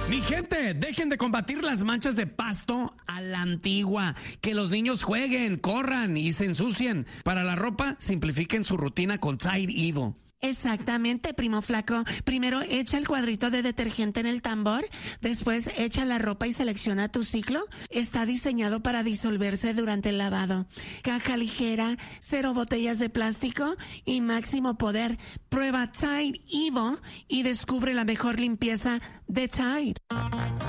Mi gente, dejen de combatir las manchas de pasto a la antigua. Que los niños jueguen, corran y se ensucien. Para la ropa, simplifiquen su rutina con Tide Evo. Exactamente, primo flaco. Primero echa el cuadrito de detergente en el tambor, después echa la ropa y selecciona tu ciclo. Está diseñado para disolverse durante el lavado. Caja ligera, 0 botellas de plástico y máximo poder. Prueba Tide Evo y descubre la mejor limpieza de Tide.